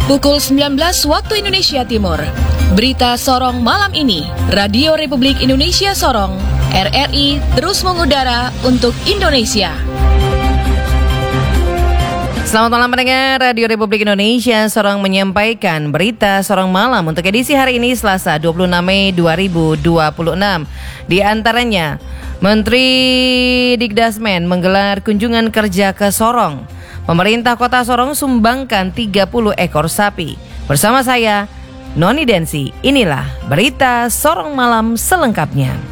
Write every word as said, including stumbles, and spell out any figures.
Pukul sembilan belas waktu Indonesia Timur. Berita Sorong malam ini, Radio Republik Indonesia Sorong, R R I terus mengudara untuk Indonesia. Selamat malam pendengar Radio Republik Indonesia Sorong menyampaikan berita Sorong malam untuk edisi hari ini Selasa dua puluh enam Mei dua ribu dua puluh enam. Di antaranya, Menteri Dikdasmen menggelar kunjungan kerja ke Sorong. Pemerintah Kota Sorong sumbangkan tiga puluh ekor sapi. Bersama saya, Noni Densi. Inilah berita Sorong malam selengkapnya.